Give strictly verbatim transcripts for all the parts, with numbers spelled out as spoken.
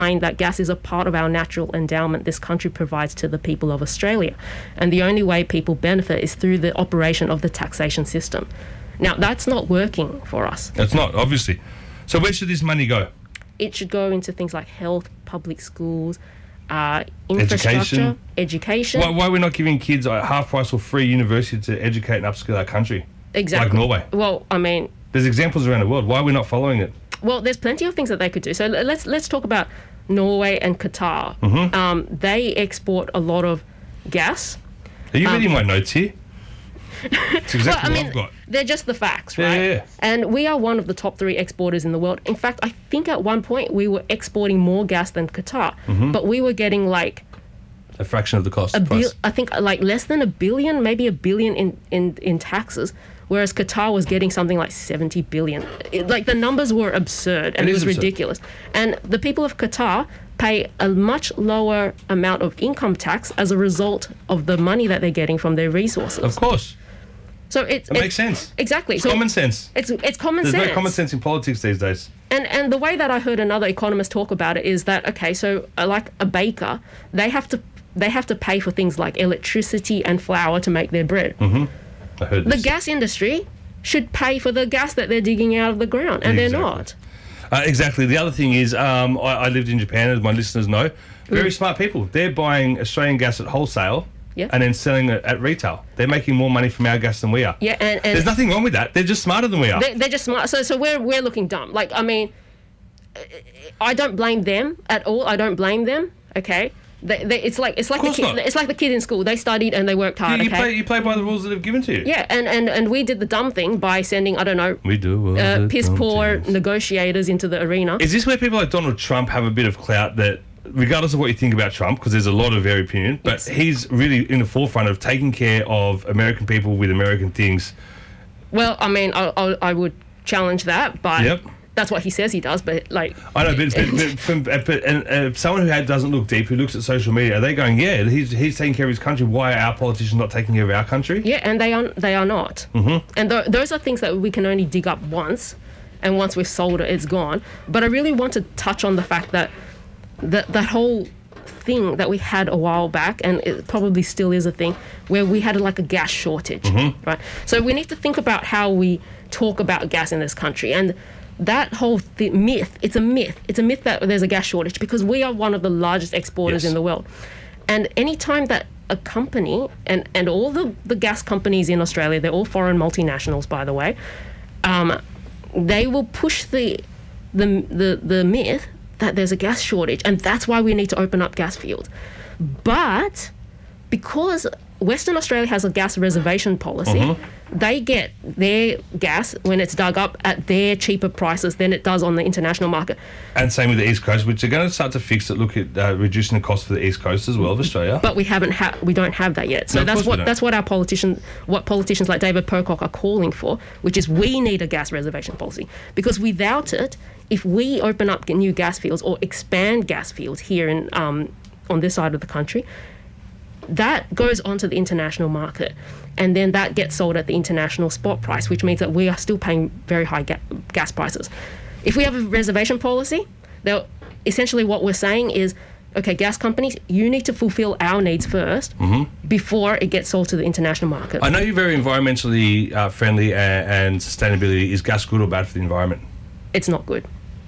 that gas is a part of our natural endowment this country provides to the people of Australia. And the only way people benefit is through the operation of the taxation system. Now, that's not working for us. It's not, obviously. So where should this money go? It should go into things like health, public schools, uh, infrastructure, education. education. Why, why are we not giving kids a half price or free university to educate and upskill our country? Exactly. Like Norway. Well, I mean... There's examples around the world. Why are we not following it? Well, there's plenty of things that they could do. So let's let's talk about Norway and Qatar. Mm-hmm. Um, they export a lot of gas. Are you um, reading my notes here? It's exactly well, I what mean, I've got. They're just the facts, Yeah, right? yeah, yeah. And we are one of the top three exporters in the world. In fact, I think at one point we were exporting more gas than Qatar, Mm-hmm. but we were getting like A fraction of the cost. a price. bil- I think like less than a billion, maybe a billion in, in, in taxes, whereas Qatar was getting something like seventy billion. It, like the numbers were absurd and It it, is was absurd. ridiculous. And the people of Qatar pay a much lower amount of income tax as a result of the money that they're getting from their resources. Of course. So it's, It it's makes sense. Exactly. It's so common sense. It's it's common There's sense. no common sense in politics these days. And and the way that I heard another economist talk about it is that okay, so uh, like a baker, they have to they have to pay for things like electricity and flour to make their bread. Mm-hmm. I heard The this. gas industry should pay for the gas that they're digging out of the ground, and Exactly. they're not. Uh, exactly. The other thing is, um, I, I lived in Japan, as my listeners know. Very Mm. smart people. They're buying Australian gas at wholesale Yeah. and then selling it at retail. They're making more money from our gas than we are. Yeah, and, and There's nothing wrong with that. They're just smarter than we are. They, they're just smart. So, so we're we're looking dumb. Like, I mean, I don't blame them at all. I don't blame them. Okay, they, they, it's like it's like the course kid, not. it's like the kid in school. They studied and they worked you, hard. you, okay. play, you play by the rules that have given to you. Yeah, and, and, and we did the dumb thing by sending I don't know We do. all uh, the piss dumb poor things. negotiators into the arena. Is this where people like Donald Trump have a bit of clout that, regardless of what you think about Trump, because there's a lot of varied opinion, but Yes. he's really in the forefront of taking care of American people with American things. Well, I mean, I, I, I would challenge that, but Yep. that's what he says he does. But like, I know, but, but, but, from, but and, uh, someone who had, doesn't look deep, who looks at social media, are they going, yeah, he's, he's taking care of his country, why are our politicians not taking care of our country? yeah, and they are they are not. Mm-hmm. And th- those are things that we can only dig up once, and once we've sold it, it's gone. But I really want to touch on the fact that that that whole thing that we had a while back, and it probably still is a thing, where we had like a gas shortage, right? So we need to think about how we talk about gas in this country, and that whole th- myth, it's a myth. It's a myth that there's a gas shortage because we are one of the largest exporters Yes. in the world. And anytime that a company, and, and all the, the gas companies in Australia, they're all foreign multinationals, by the way, um, they will push the, the, the, the myth that there's a gas shortage, and that's why we need to open up gas fields. But because Western Australia has a gas reservation policy, Mm-hmm. they get their gas when it's dug up at their cheaper prices than it does on the international market. And same with the East Coast, which are going to start to fix it, look at uh, reducing the cost for the East Coast as well of Australia. But we haven't ha- we don't have that yet. So No, of that's course we what don't. that's what our politicians what politicians like David Pocock are calling for, which is we need a gas reservation policy, because without it, if we open up new gas fields or expand gas fields here in um, on this side of the country, that goes onto the international market, and then that gets sold at the international spot price, which means that we are still paying very high ga- gas prices. If we have a reservation policy, they'll, essentially what we're saying is, okay, gas companies, you need to fulfill our needs first before it gets sold to the international market. I know you're very environmentally uh, friendly and, and sustainability. Is gas good or bad for the environment? It's not good.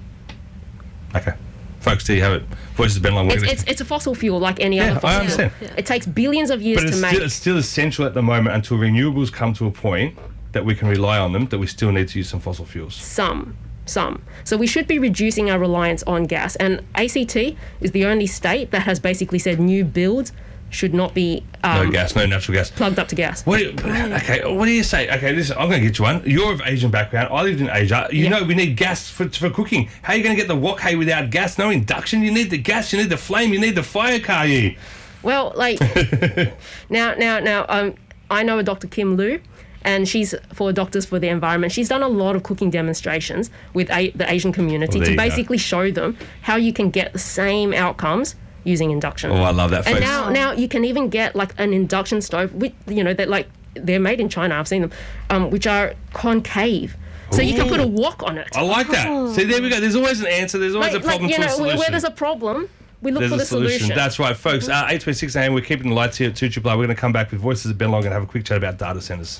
Okay. Folks, there you have it. Voices of Ben Long. It's, it's, it's a fossil fuel like any Yeah, other fossil I understand. fuel. It takes billions of years But it's to make. still, it's still essential at the moment until renewables come to a point that we can rely on them, that we still need to use some fossil fuels. Some, some. So we should be reducing our reliance on gas. And A C T is the only state that has basically said new builds should not be um, No gas, no natural gas. plugged up to gas. What do you, okay, what do you say? Okay, listen, I'm going to get you one. You're of Asian background. I lived in Asia. You Yeah. know we need gas for, for cooking. How are you going to get the wok hay without gas? No induction. You need the gas. You need the flame. You need the fire car. You. Well, like now, now, now, um, I know a Doctor Kim Lu, and she's for Doctors for the Environment. She's done a lot of cooking demonstrations with a, the Asian community Well, there to you go. basically show them how you can get the same outcomes using induction. Oh, I love that, And folks. now, now you can even get like an induction stove with, you know, that like they're made in China. I've seen them, um, which are concave. So you can put a wok on it. I like that. See, there we go. There's always an answer. There's always Like, a problem like, you to a know, solution. where there's a problem, we look There's for a the solution. solution. That's right, folks. Uh, eight twenty-six a m, we're keeping the lights here at two Triple R. We're going to come back with Voices of Ben Long and have a quick chat about data centres.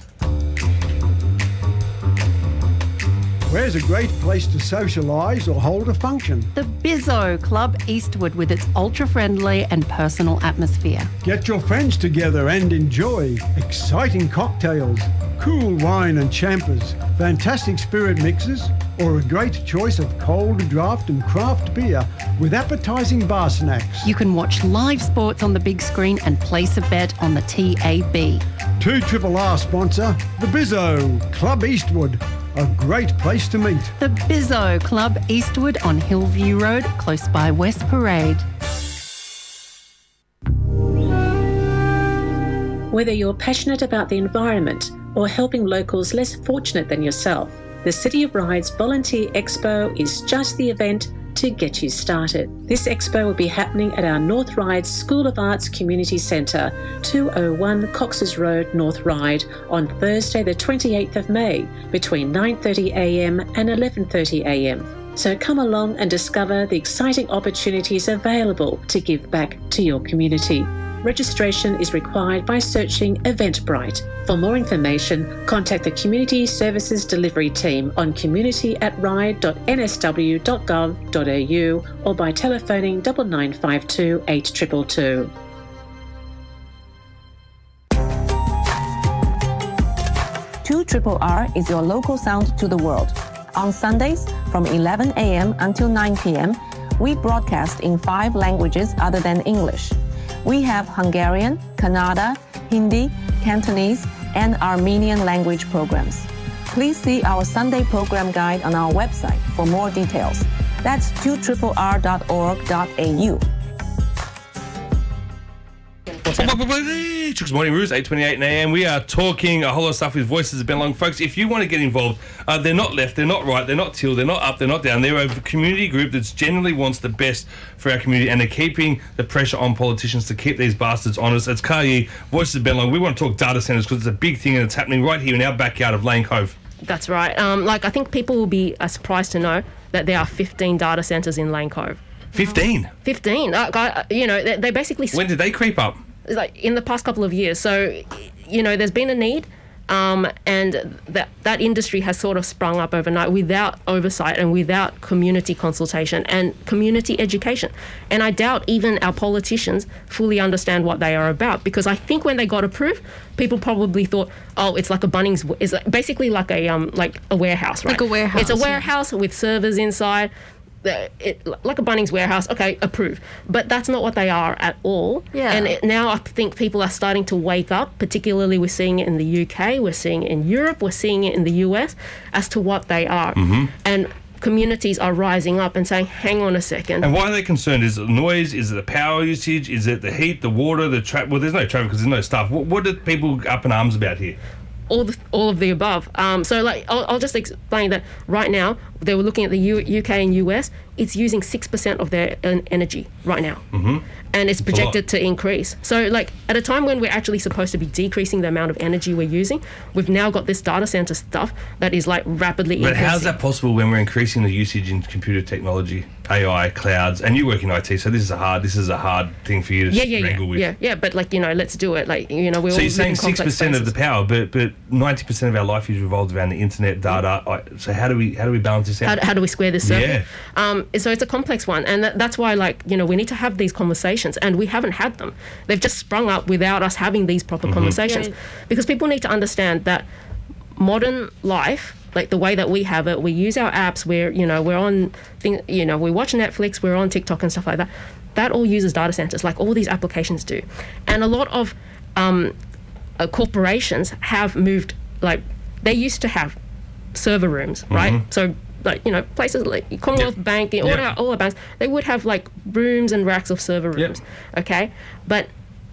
Where's a great place to socialise or hold a function? The Bizzo Club Eastwood with its ultra-friendly and personal atmosphere. Get your friends together and enjoy exciting cocktails, cool wine and champers, fantastic spirit mixes, or a great choice of cold draft and craft beer with appetising bar snacks. You can watch live sports on the big screen and place a bet on the T A B. two Triple R sponsor, the Bizzo Club Eastwood. A great place to meet. The Bizzo Club Eastwood on Hillview Road, close by West Parade. Whether you're passionate about the environment or helping locals less fortunate than yourself, the City of Ryde's Volunteer Expo is just the event to get you started. This expo will be happening at our North Ryde School of Arts Community Centre, two oh one Cox's Road, North Ryde, on Thursday the twenty-eighth of May between nine thirty a m and eleven thirty a m. So come along and discover the exciting opportunities available to give back to your community. Registration is required by searching Eventbrite. For more information, contact the Community Services Delivery Team on community at ryde dot n s w dot gov dot a u or by telephoning nine nine five two eight two two two. two Triple R is your local sound to the world. On Sundays from eleven a m until nine p m, we broadcast in five languages other than English. We have Hungarian, Kannada, Hindi, Cantonese, and Armenian language programs. Please see our Sunday program guide on our website for more details. That's two R R R dot org dot a u. Chooks Morning Ruse, eight twenty-eight a m. We are talking a whole lot of stuff with Voices of Ben Long. Folks, if you want to get involved, uh, they're not left, they're not right, they're not teal, they're not up, they're not down. They're a community group that generally wants the best for our community, and they're keeping the pressure on politicians to keep these bastards honest. It's Kar-Yee, Voices of Ben Long. We want to talk data centres because it's a big thing and it's happening right here in our backyard of Lane Cove. That's right. Um, like, I think people will be uh, surprised to know that there are fifteen data centres in Lane Cove. fifteen? fifteen. Like, I, you know, they, they basically... When did they creep up? Like in the past couple of years. So, you know, there's been a need, um, and that that industry has sort of sprung up overnight without oversight and without community consultation and community education. And I doubt even our politicians fully understand what they are about, because I think when they got approved, people probably thought, oh, it's like a Bunnings, it's like basically like a um like a warehouse, right? Like a warehouse. It's a yeah. warehouse with servers inside. It, like a Bunnings warehouse, okay, approve. But that's not what they are at all. Yeah. And it, now I think people are starting to wake up, particularly we're seeing it in the U K, we're seeing it in Europe, we're seeing it in the U S, as to what they are. Mm-hmm. And communities are rising up and saying, hang on a second. And why are they concerned? Is it noise? Is it the power usage? Is it the heat, the water, the traffic? Well, there's no traffic because there's no stuff. What, what are people up in arms about here? All the, all of the above. Um, so, like, I'll, I'll just explain that right now, they were looking at the U- UK and U S, it's using six percent of their en- energy right now. Mm-hmm. And it's That's projected to increase. So, like, at a time when we're actually supposed to be decreasing the amount of energy we're using, we've now got this data center stuff that is, like, rapidly But increasing. how's that possible when we're increasing the usage in computer technology, A I, clouds, and you work in I T, so this is a hard this is a hard thing for you to yeah, yeah, wrangle yeah, with. yeah, yeah, but, like, you know, let's do it. Like, you know, we're So all you're saying living six complex percent of the spaces. power, but but ninety percent of our life is revolved around the internet, data. I- So how do we how do we balance this out? How, how do we square this circle? Yeah. Um, so it's a complex one, and that, that's why, like, you know, we need to have these conversations, and we haven't had them. They've just sprung up without us having these proper Mm-hmm. conversations, Yeah. because people need to understand that modern life, like the way that we have it, we use our apps, we're, you know, we're on, thing, you know, we watch Netflix, we're on TikTok and stuff like that. That all uses data centers, like all these applications do, and a lot of um, uh, corporations have moved, like, they used to have server rooms, right? So, like, you know, places like Commonwealth Yep. Bank, all, Yep. our, all our banks, they would have, like, rooms and racks of server Yep. rooms, okay? But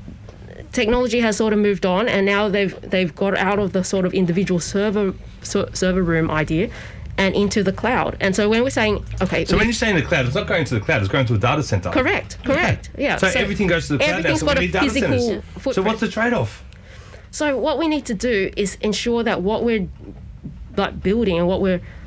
technology has sort of moved on, and now they've they've got out of the sort of individual server ser- server room idea and into the cloud. And so when we're saying, okay, So we- when you're saying the cloud, it's not going to the cloud, it's going to a data center. correct, correct, yeah. So, everything goes to the cloud now, everything's so got we a need data physical centers. footprint. So what's the trade-off? So what we need to do is ensure that what we're, like, building and what we're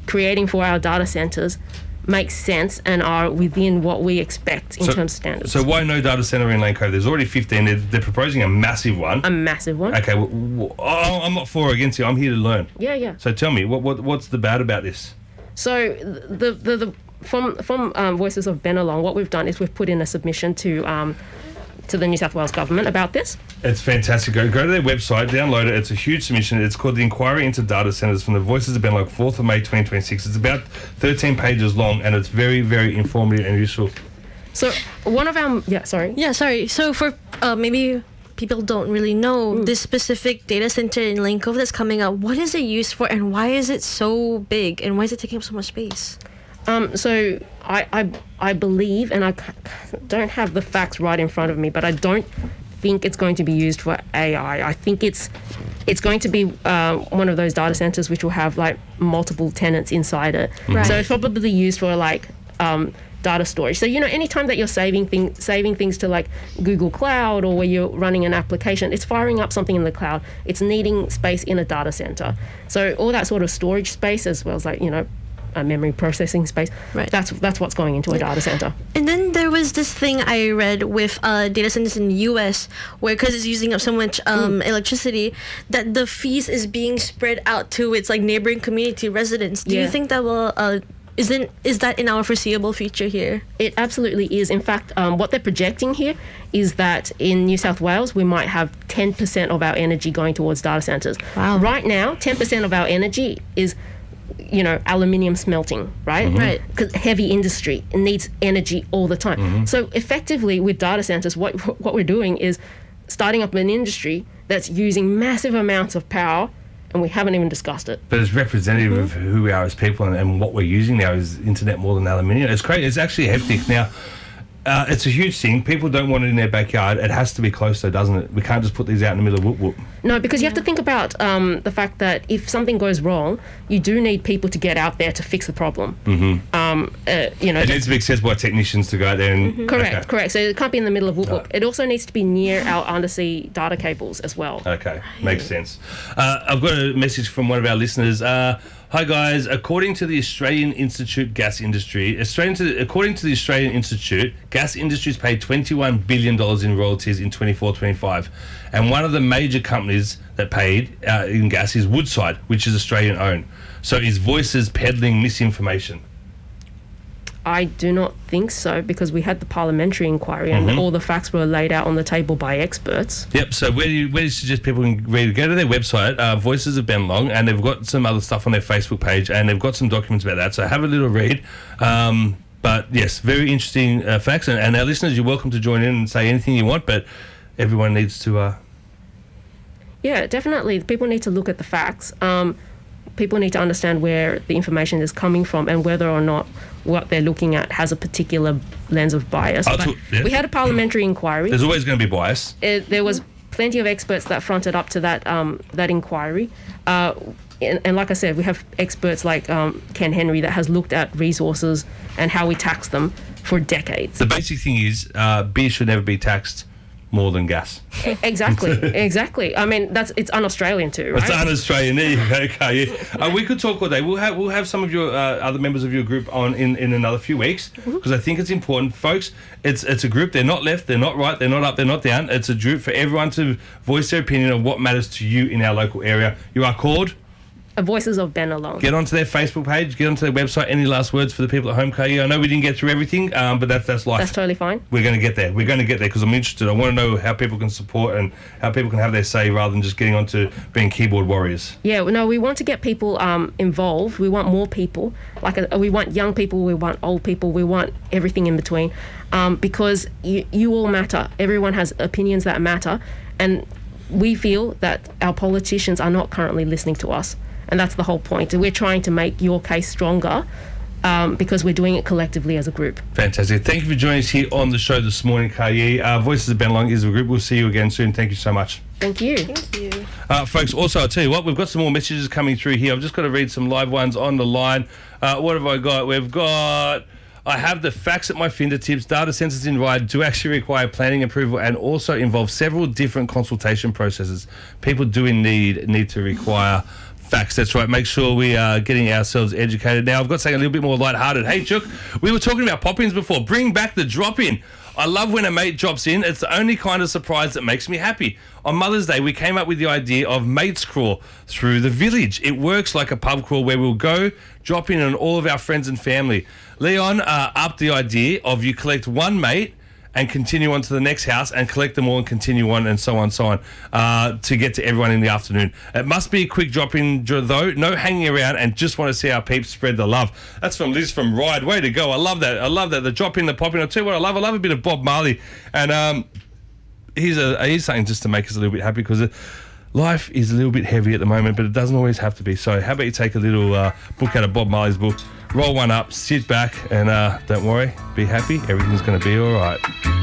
creating for our data centers make sense and are within what we expect in So- terms of standards. So why no data center in Lane Cove? There's already fifteen. They're, they're proposing a massive one. a massive one. Okay, well, well, oh, I'm not for or against you. I'm here to learn. Yeah, yeah. So tell me, what, what what's the bad about this? So the the, the from from um, Voices of Bennelong, what we've done is we've put in a submission to um, to the New South Wales government about this. It's fantastic. Go go to their website, download it. It's a huge submission. It's called the Inquiry into Data Centres from the Voices of Bennelong, fourth of May twenty twenty-six. It's about thirteen pages long, and it's very, very informative and useful. So one of our yeah, sorry. Yeah, sorry. So for uh, maybe people don't really know this specific data center in Lane Cove that's coming up, what is it used for and why is it so big and why is it taking up so much space? Um, so I, I I believe, and I c- don't have the facts right in front of me, but I don't think it's going to be used for A I. I think it's it's going to be uh, one of those data centers which will have like multiple tenants inside it. Right. So it's probably used for like um, data storage. So you know, anytime that you're saving thing, saving things to like Google Cloud or where you're running an application, it's firing up something in the cloud. It's needing space in a data center. So all that sort of storage space, as well as like you know. A memory processing space. Right. That's that's what's going into a data center. And then there was this thing I read with uh, data centers in the U S where, because it's using up so much um, electricity, that the fees is being spread out to its like neighboring community residents. Do Yeah. you think that will uh, isn't is that in our foreseeable future here? It absolutely is. In fact, um, what they're projecting here is that in New South Wales we might have ten percent of our energy going towards data centers. Wow. Right now, ten percent of our energy is you know, aluminium smelting, right? Mm-hmm. Right. Because heavy industry needs energy all the time. Mm-hmm. So effectively with data centers, what what we're doing is starting up an industry that's using massive amounts of power, and we haven't even discussed it. But it's representative of who we are as people, and, and what we're using now is internet more than aluminium. It's great. It's actually hectic. Now, uh, it's a huge thing. People don't want it in their backyard. It has to be close, though, doesn't it? We can't just put these out in the middle of whoop whoop. No, because you have to think about um, the fact that if something goes wrong, you do need people to get out there to fix the problem. Mm-hmm. Um, uh, you know, It needs to be accessible by technicians to go out there and... correct, Okay. correct. So it can't be in the middle of whoop whoop. No. It also needs to be near our undersea data cables as well. Okay, makes sense. Uh, I've got a message from one of our listeners. Uh, Hi guys, according to the Australian Institute Gas Industry, Australian to, according to the Australian Institute, gas industries paid twenty-one billion dollars in royalties in twenty-four twenty-five. And one of the major companies that paid uh, in gas is Woodside, which is Australian owned. So is Voices peddling misinformation? I do not think so, because we had the parliamentary inquiry and Mhm. all the facts were laid out on the table by experts. Yep, so where do you, where do you suggest people can read? Go to their website, uh, Voices of Bennelong, and they've got some other stuff on their Facebook page, and they've got some documents about that, so have a little read. Um, but yes, very interesting uh, facts, and, and our listeners, you're welcome to join in and say anything you want, but everyone needs to... Uh, Yeah, definitely. People need to look at the facts. Um, people need to understand where the information is coming from and whether or not what they're looking at has a particular lens of bias. Oh, But so- yeah. we had a parliamentary inquiry. there's always going to be bias. It, there was plenty of experts that fronted up to that um, that inquiry. Uh, and, and like I said, we have experts like um, Ken Henry that has looked at resources and how we tax them for decades. The basic thing is uh, beer should never be taxed more than gas. Exactly, exactly. I mean, that's it's un-Australian too, right? It's un-Australian. There you go, okay. Yeah. Uh, we could talk all day. We'll have we'll have some of your uh, other members of your group on in, in another few weeks, because I think it's important, folks. It's it's a group. They're not left. They're not right. They're not up. They're not down. It's a group for everyone to voice their opinion on what matters to you in our local area. You are called. Voices of Bennelong. Get onto their Facebook page. Get onto their website. Any last words for the people at home, Kaya? I know we didn't get through everything, um, but that's that's life. That's totally fine. We're going to get there. We're going to get there because I'm interested. I want to know how people can support and how people can have their say rather than just getting onto being keyboard warriors. Yeah, no, we want to get people um, involved. We want more people. Like uh, we want young people. We want old people. We want everything in between, um, because you you all matter. Everyone has opinions that matter, and we feel that our politicians are not currently listening to us. And that's the whole point. We're trying to make your case stronger um, because we're doing it collectively as a group. Fantastic. Thank you for joining us here on the show this morning, Kayi. Uh, Voices of Bennelong is a group. We'll see you again soon. Thank you so much. Thank you. Thank you. Uh, folks, also, I'll tell you what, we've got some more messages coming through here. I've just got to read some live ones on the line. Uh, what have I got? We've got... I have the facts at my fingertips. Data centres in Ryde do actually require planning approval and also involve several different consultation processes. People do indeed need to require Facts, that's right. Make sure we are getting ourselves educated. Now, I've got something a little bit more lighthearted. Hey, Chook, we were talking about pop-ins before. Bring back the drop-in. I love when a mate drops in. It's the only kind of surprise that makes me happy. On Mother's Day, we came up with the idea of Mates Crawl through the village. It works like a pub crawl where we'll go, drop in on all of our friends and family. Leon uh, upped the idea of you collect one mate and continue on to the next house and collect them all and continue on and so on, so on, uh, to get to everyone in the afternoon. It must be a quick drop-in, though. No hanging around, and just want to see our peeps spread the love. That's from Liz from Ryde. Way to go. I love that. I love that. The drop-in, the pop-in. I'll tell you what I love. I love a bit of Bob Marley. And um, here's, a, here's something just to make us a little bit happy, because life is a little bit heavy at the moment, but it doesn't always have to be. So how about you take a little uh, book out of Bob Marley's book, roll one up, sit back, and uh, don't worry, be happy. Everything's going to be all right.